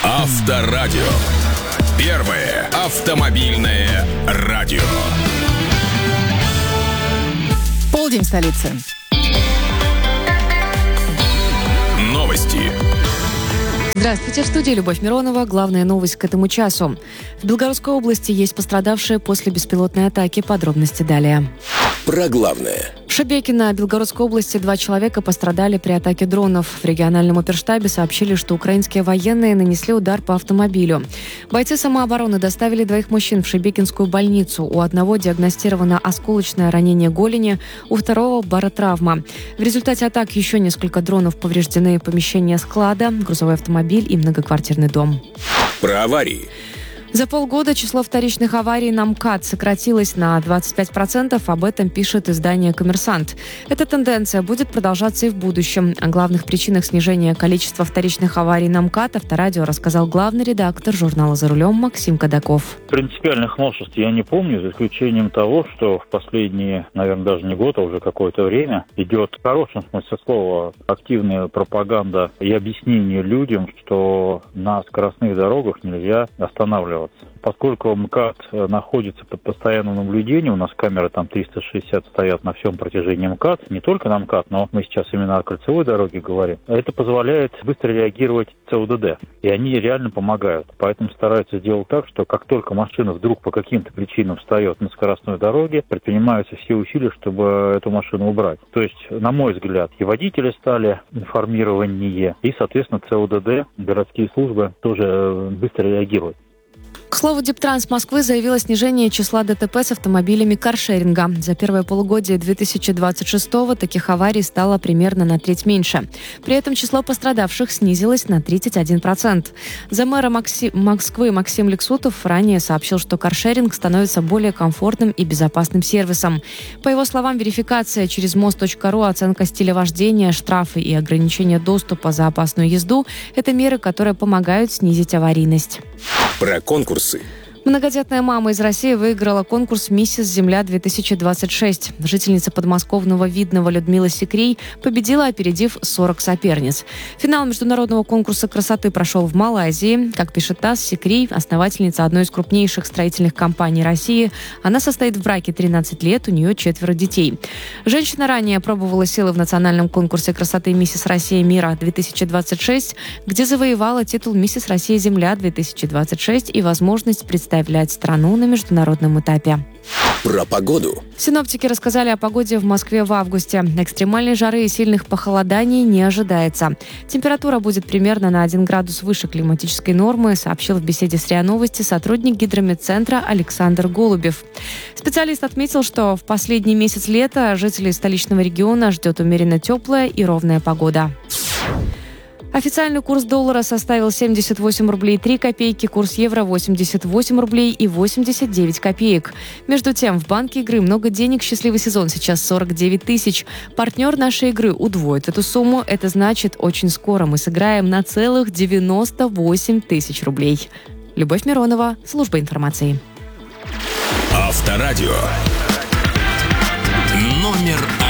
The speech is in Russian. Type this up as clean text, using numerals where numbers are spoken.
Авторадио. Первое автомобильное радио. Полдень в столице. Новости. Здравствуйте, в студии Любовь Миронова. Главная новость к этому часу. В Белгородской области есть пострадавшие после беспилотной атаки. Подробности далее. Про главное. В Шебекино, Белгородской области, 2 человека пострадали при атаке дронов. В региональном оперштабе сообщили, что украинские военные нанесли удар по автомобилю. Бойцы самообороны доставили 2 мужчин в Шебекинскую больницу. У одного диагностировано осколочное ранение голени, у второго баротравма. В результате атак еще несколько дронов повреждены: помещение склада, грузовой автомобиль и многоквартирный дом. Про аварии. За полгода число вторичных аварий на МКАД сократилось на 25%. Об этом пишет издание «Коммерсант». Эта тенденция будет продолжаться и в будущем. О главных причинах снижения количества вторичных аварий на МКАД Авторадио рассказал главный редактор журнала «За рулем» Максим Кадаков. Принципиальных новшеств я не помню, за исключением того, что в последние, наверное, даже не год, а уже какое-то время идет, в хорошем смысле слова, активная пропаганда и объяснение людям, что на скоростных дорогах нельзя останавливаться. Поскольку МКАД находится под постоянным наблюдением, у нас камеры там 360 стоят на всем протяжении МКАД, не только на МКАД, но мы сейчас именно о кольцевой дороге говорим, это позволяет быстро реагировать ЦУДД, и они реально помогают. Поэтому стараются сделать так, что как только машина вдруг по каким-то причинам встает на скоростной дороге, предпринимаются все усилия, чтобы эту машину убрать. То есть, на мой взгляд, и водители стали информированнее, и, соответственно, ЦУДД, городские службы тоже быстро реагируют. К слову, Дептранс Москвы заявил о снижении числа ДТП с автомобилями каршеринга. За первое полугодие 2026-го таких аварий стало примерно на треть меньше. При этом число пострадавших снизилось на 31%. Замэра Москвы Максим Лексутов ранее сообщил, что каршеринг становится более комфортным и безопасным сервисом. По его словам, верификация через мост.ру, оценка стиля вождения, штрафы и ограничение доступа за опасную езду – это меры, которые помогают снизить аварийность. Про конкурсы. Многодетная мама из России выиграла конкурс «Миссис Земля-2026». Жительница подмосковного Видного Людмила Секрей победила, опередив 40 соперниц. Финал международного конкурса красоты прошел в Малайзии. Как пишет ТАСС, Секрей – основательница одной из крупнейших строительных компаний России. Она состоит в браке 13 лет, у нее 4 детей. Женщина ранее пробовала силы в национальном конкурсе красоты «Миссис Россия Мира-2026», где завоевала титул «Миссис Россия Земля-2026» и возможность представлять страну на международном этапе. Про погоду. Синоптики рассказали о погоде в Москве в августе. Экстремальной жары и сильных похолоданий не ожидается. Температура будет примерно на 1 градус выше климатической нормы, сообщил в беседе с РИА Новости сотрудник Гидрометцентра Александр Голубев. Специалист отметил, что в последний месяц лета жителей столичного региона ждет умеренно теплая и ровная погода. Официальный курс доллара составил 78 рублей 3 копейки, курс евро 88 рублей и 89 копеек. Между тем, в банке игры «Много денег», счастливый сезон сейчас 49 тысяч. Партнер нашей игры удвоит эту сумму. Это значит, очень скоро мы сыграем на целых 98 тысяч рублей. Любовь Миронова, служба информации. Авторадио. Номер